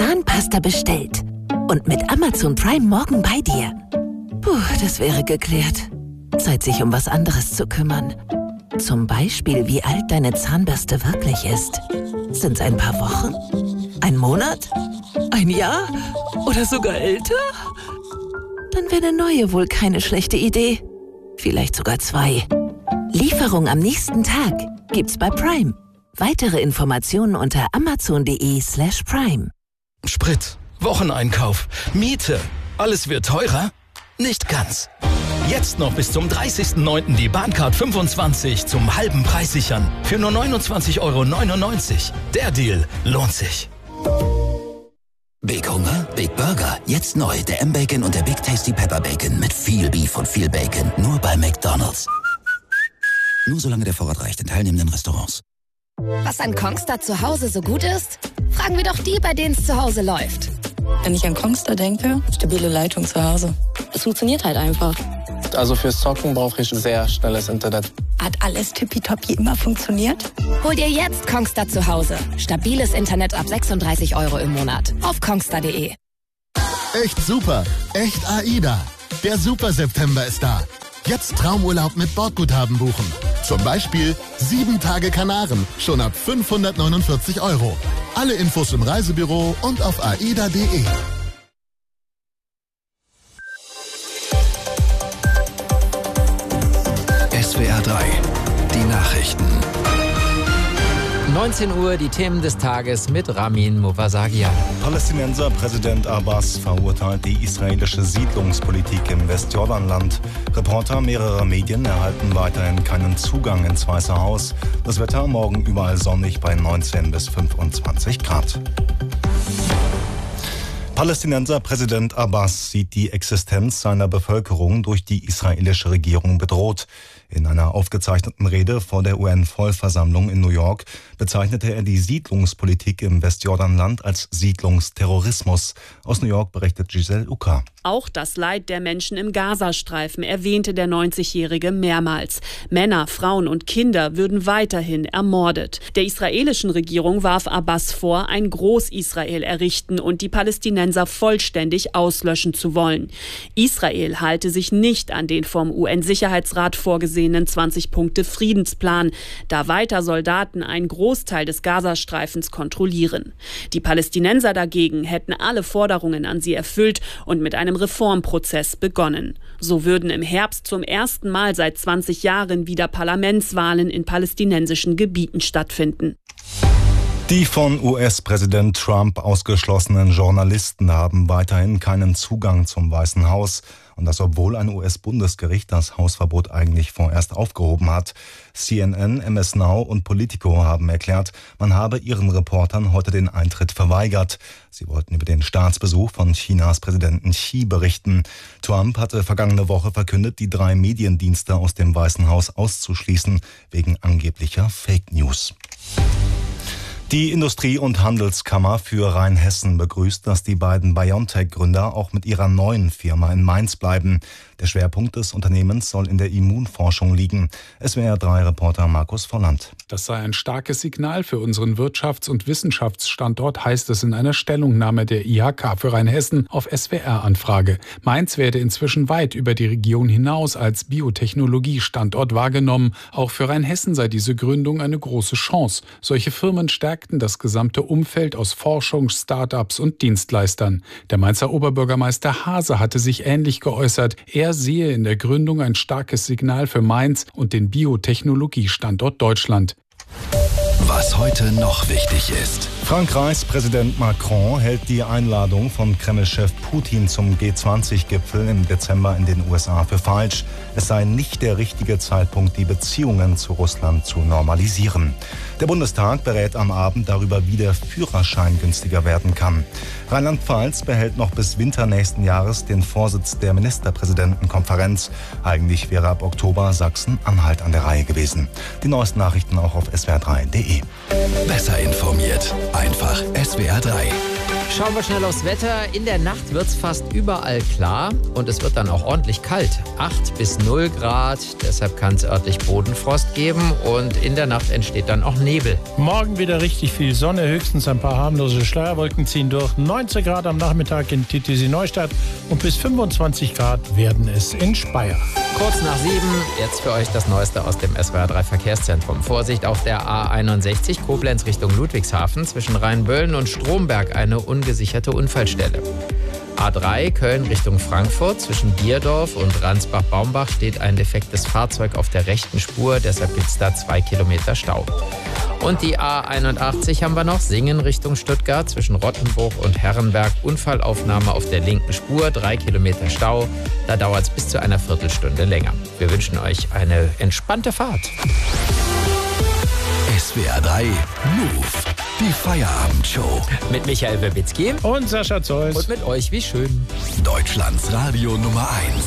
Zahnpasta bestellt. Und mit Amazon Prime morgen bei dir. Puh, das wäre geklärt. Zeit, sich um was anderes zu kümmern. Zum Beispiel, wie alt deine Zahnbürste wirklich ist. Sind's ein paar Wochen? Ein Monat? Ein Jahr? Oder sogar älter? Dann wäre eine neue wohl keine schlechte Idee. Vielleicht sogar 2. Lieferung am nächsten Tag gibt's bei Prime. Weitere Informationen unter amazon.de/prime. Sprit, Wocheneinkauf, Miete. Alles wird teurer? Nicht ganz. Jetzt noch bis zum 30.09. die Bahncard 25 zum halben Preis sichern. Für nur 29,99 €. Der Deal lohnt sich. Big Hunger, Big Burger. Jetzt neu der M-Bacon und der Big Tasty Pepper Bacon mit viel Beef und viel Bacon. Nur bei McDonald's. Nur solange der Vorrat reicht in teilnehmenden Restaurants. Was an Kongstar zu Hause so gut ist? Fragen wir doch die, bei denen es zu Hause läuft. Wenn ich an Kongstar denke, stabile Leitung zu Hause. Es funktioniert halt einfach. Also fürs Zocken brauche ich sehr schnelles Internet. Hat alles tippitoppi immer funktioniert? Hol dir jetzt Kongstar zu Hause. Stabiles Internet ab 36 € im Monat. Auf kongstar.de. Echt super. Echt AIDA. Der Super September ist da. Jetzt Traumurlaub mit Bordguthaben buchen. Zum Beispiel 7 Tage Kanaren, schon ab 549 €. Alle Infos im Reisebüro und auf aida.de. SWR 3, die Nachrichten. 19 Uhr, die Themen des Tages mit Ramin Movasagian. Palästinenser Präsident Abbas verurteilt die israelische Siedlungspolitik im Westjordanland. Reporter mehrerer Medien erhalten weiterhin keinen Zugang ins Weiße Haus. Das Wetter morgen überall sonnig bei 19 bis 25 Grad. Palästinenser Präsident Abbas sieht die Existenz seiner Bevölkerung durch die israelische Regierung bedroht. In einer aufgezeichneten Rede vor der UN-Vollversammlung in New York bezeichnete er die Siedlungspolitik im Westjordanland als Siedlungsterrorismus. Aus New York berichtet Giselle Uka. Auch das Leid der Menschen im Gazastreifen erwähnte der 90-Jährige mehrmals. Männer, Frauen und Kinder würden weiterhin ermordet. Der israelischen Regierung warf Abbas vor, ein Groß-Israel errichten und die Palästinenser vollständig auslöschen zu wollen. Israel halte sich nicht an den vom UN-Sicherheitsrat vorgesehenen 20-Punkte-Friedensplan, da weiter Soldaten einen Großteil des Gazastreifens kontrollieren. Die Palästinenser dagegen hätten alle Forderungen an sie erfüllt und mit einem Reformprozess begonnen. So würden im Herbst zum ersten Mal seit 20 Jahren wieder Parlamentswahlen in palästinensischen Gebieten stattfinden. Die von US-Präsident Trump ausgeschlossenen Journalisten haben weiterhin keinen Zugang zum Weißen Haus. Und das, obwohl ein US-Bundesgericht das Hausverbot eigentlich vorerst aufgehoben hat. CNN, MS Now und Politico haben erklärt, man habe ihren Reportern heute den Eintritt verweigert. Sie wollten über den Staatsbesuch von Chinas Präsidenten Xi berichten. Trump hatte vergangene Woche verkündet, die 3 Mediendienste aus dem Weißen Haus auszuschließen, wegen angeblicher Fake News. Die Industrie- und Handelskammer für Rheinhessen begrüßt, dass die beiden BioNTech-Gründer auch mit ihrer neuen Firma in Mainz bleiben. Der Schwerpunkt des Unternehmens soll in der Immunforschung liegen. SWR3-Reporter Markus Volland. Das sei ein starkes Signal für unseren Wirtschafts- und Wissenschaftsstandort, heißt es in einer Stellungnahme der IHK für Rheinhessen auf SWR-Anfrage. Mainz werde inzwischen weit über die Region hinaus als Biotechnologiestandort wahrgenommen. Auch für Rheinhessen sei diese Gründung eine große Chance. Solche Firmen stärkten das gesamte Umfeld aus Forschung, Start-ups und Dienstleistern. Der Mainzer Oberbürgermeister Haase hatte sich ähnlich geäußert. Er sehe in der Gründung ein starkes Signal für Mainz und den Biotechnologiestandort Deutschland. Was heute noch wichtig ist. Frankreichs Präsident Macron hält die Einladung von Kreml-Chef Putin zum G20-Gipfel im Dezember in den USA für falsch. Es sei nicht der richtige Zeitpunkt, die Beziehungen zu Russland zu normalisieren. Der Bundestag berät am Abend darüber, wie der Führerschein günstiger werden kann. Rheinland-Pfalz behält noch bis Winter nächsten Jahres den Vorsitz der Ministerpräsidentenkonferenz. Eigentlich wäre ab Oktober Sachsen-Anhalt an der Reihe gewesen. Die neuesten Nachrichten auch auf swr3.de. Besser informiert. Einfach SWR 3. Schauen wir schnell aufs Wetter. In der Nacht wird es fast überall klar und es wird dann auch ordentlich kalt. 8 bis 0 Grad, deshalb kann es örtlich Bodenfrost geben und in der Nacht entsteht dann auch Nebel. Morgen wieder richtig viel Sonne, höchstens ein paar harmlose Schleierwolken ziehen durch. 19 Grad am Nachmittag in Titisee-Neustadt und bis 25 Grad werden es in Speyer. Kurz nach 7, jetzt für euch das Neueste aus dem SWR 3 Verkehrszentrum. Vorsicht auf der A61 Koblenz Richtung Ludwigshafen zwischen Rheinböllen und Stromberg eine ungesicherte Unfallstelle. A3 Köln Richtung Frankfurt zwischen Bierdorf und Ransbach-Baumbach steht ein defektes Fahrzeug auf der rechten Spur, deshalb gibt es da 2 Kilometer Stau. Und die A81 haben wir noch, Singen Richtung Stuttgart zwischen Rottenburg und Herrenberg. Unfallaufnahme auf der linken Spur, 3 Kilometer Stau. Da dauert es bis zu einer Viertelstunde länger. Wir wünschen euch eine entspannte Fahrt. SWR 3 Move, die Feierabendshow. Mit Michael Wibitzki und Sascha Zeus. Und mit euch, wie schön. Deutschlands Radio Nummer 1.